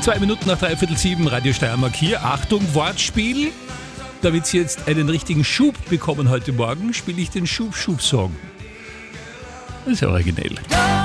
2 Minuten nach 6:43, Radio Steiermark hier. Achtung, Wortspiel. Damit Sie jetzt einen richtigen Schub bekommen heute Morgen, spiele ich den Schub-Schub-Song. Das ist ja originell.